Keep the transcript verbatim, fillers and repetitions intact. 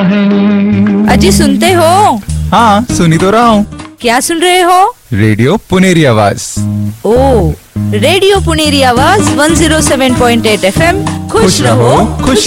है। अजी सुनते हो? हाँ सुनी तो रहा हूँ। क्या सुन रहे हो? रेडियो पुनेरी आवाज। ओ, रेडियो पुनेरी आवाज one zero seven point eight F M. खुश रहो, खुश